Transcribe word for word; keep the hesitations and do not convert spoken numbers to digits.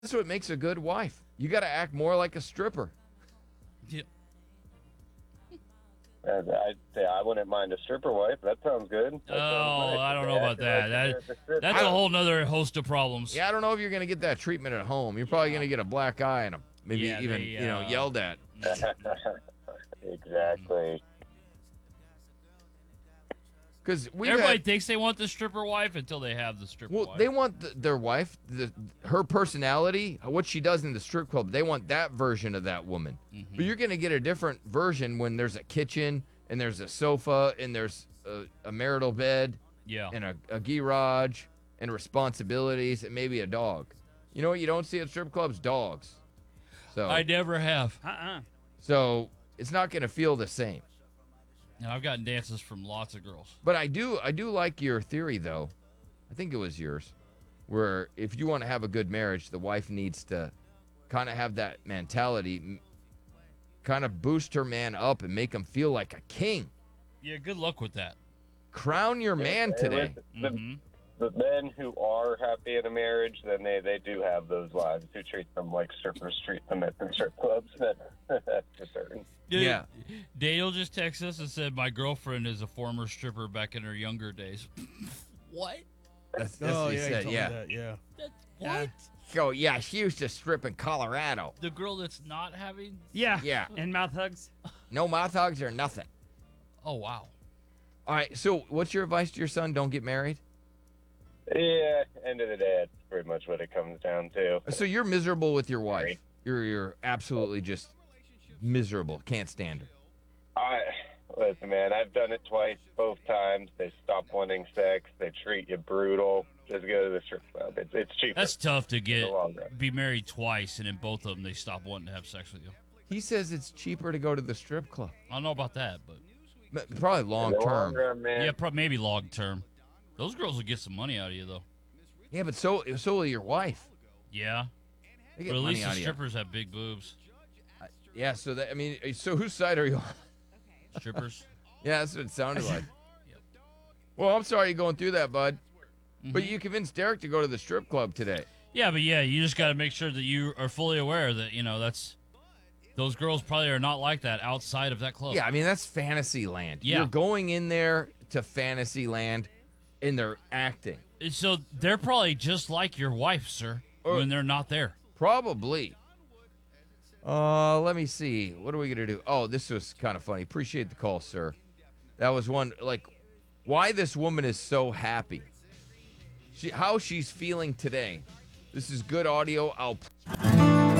That's what makes a good wife. You got to act more like a stripper. Yeah. Uh, I'd say I wouldn't mind a stripper wife. That sounds good. That sounds Oh, nice. I don't If know they about acted that. like That the- the stripper- that's a whole nother host of problems. Yeah, I don't know if you're going to get that treatment at home. You're probably going to get a black eye and a, maybe Yeah, even they, you know uh, yelled at. Exactly. Because we Everybody had, thinks they want the stripper wife until they have the stripper well, wife. they want the, their wife, the, her personality, what she does in the strip club. They want that version of that woman. Mm-hmm. But you're going to get a different version when there's a kitchen and there's a sofa and there's a, a marital bed yeah. and a, a garage and responsibilities and maybe a dog. You know what you don't see at strip clubs? Dogs. So I never have. Uh-uh. so it's not going to feel the same. Now, I've gotten dances from lots of girls. But I do I do like your theory though. I think it was yours, where if you want to have a good marriage, the wife needs to kind of have that mentality, kind of boost her man up and make him feel like a king. Yeah, good luck with that. Crown your man Hey, today. listen, the, Mm-hmm. the men who are happy in a marriage, then they, they do have those wives who treat them like strippers treat them at the strip clubs. That's for certain. Dude, Yeah. Daniel just texted us and said, my girlfriend is a former stripper back in her younger days. What? That's, that's Oh, what he yeah, he said. told me Yeah. that, yeah. That's, Yeah. what? So yeah, she used to strip in Colorado. The girl that's not having... Yeah. Yeah. And mouth hugs. No mouth hugs or nothing. Oh, wow. All right. So what's your advice to your son? Don't get married. Yeah, end of the day, that's pretty much what it comes down to. So you're miserable with your wife. Right. You're you're absolutely just miserable. Can't stand her. I listen, man. I've done it twice. Both times, they stop wanting sex. They treat you brutal. Just go to the strip club. It's it's cheaper. That's tough to in get, the long run. be married twice, and in both of them, they stop wanting to have sex with you. He says it's cheaper to go to the strip club. I don't know about that, but... But probably long In the term. long run, man. Yeah, probably maybe long term. Those girls will get some money out of you, though. Yeah, but so so will your wife. Yeah. They But get at money least the out of you. strippers have big boobs. Yeah, so that I mean, so whose side are you on? Strippers. Yeah, that's what it sounded like. Yep. Well, I'm sorry you're going through that, bud. But Mhm. you convinced Derek to go to the strip club today. Yeah, but yeah, you just got to make sure that you are fully aware that, you know, that's... Those girls probably are not like that outside of that club. Yeah, I mean that's fantasy land. Yeah. You're going in there to fantasy land, and they're acting. So they're probably just like your wife, sir, Or- when they're not there. Probably. Uh, let me see. What are we gonna do? Oh, this was kind of funny. Appreciate the call, sir. That was one like why this woman is so happy. She how she's feeling today. This is good audio. I'll